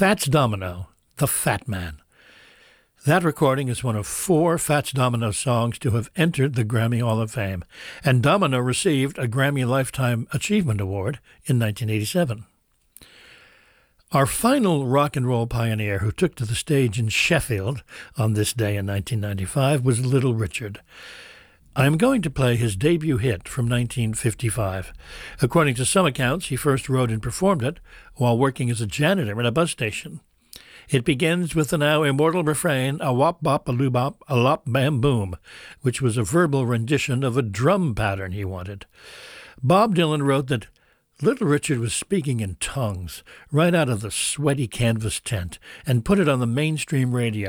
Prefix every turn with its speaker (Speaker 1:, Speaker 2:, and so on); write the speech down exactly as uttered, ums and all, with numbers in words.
Speaker 1: Fats Domino, The Fat Man. That recording is one of four Fats Domino songs to have entered the Grammy Hall of Fame, and Domino received a Grammy Lifetime Achievement Award in nineteen eighty-seven. Our final rock and roll pioneer who took to the stage in Sheffield on this day in nineteen ninety-five was Little Richard. I am going to play his debut hit from nineteen fifty-five. According to some accounts, he first wrote and performed it while working as a janitor at a bus station. It begins with the now immortal refrain, a wop bop a loo bop a lop bam boom, which was a verbal rendition of a drum pattern he wanted. Bob Dylan wrote that Little Richard was speaking in tongues right out of the sweaty canvas tent and put it on the mainstream radio.